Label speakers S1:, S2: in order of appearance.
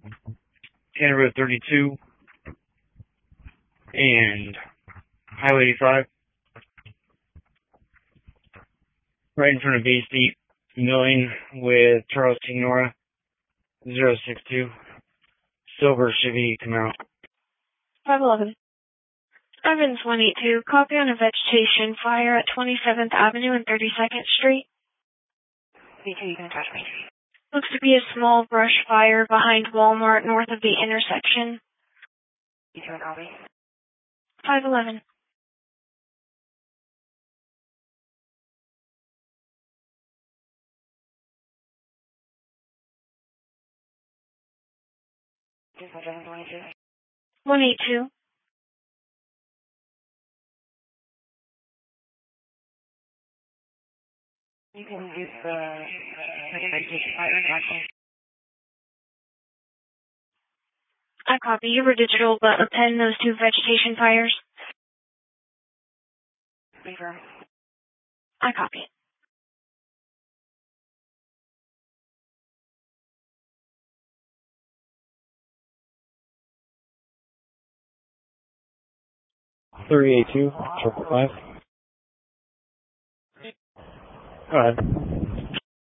S1: County Road 32, and Highway 85. Right in front of Bay State Milling with Charles Tignora, 062. Silver Chevy Camaro.
S2: 511. Evans 182, copy on a vegetation fire at 27th Avenue and 32nd Street.
S3: You can touch me.
S2: Looks to be a small brush fire behind Walmart north of the intersection.
S3: You can copy.
S2: 511.
S3: Just 182.
S2: 182.
S3: You can use the vegetation fire in action.
S2: I copy. You were digital, but append those two vegetation fires.
S3: Confirm.
S2: I copy.
S1: Three 382, 5. Go ahead.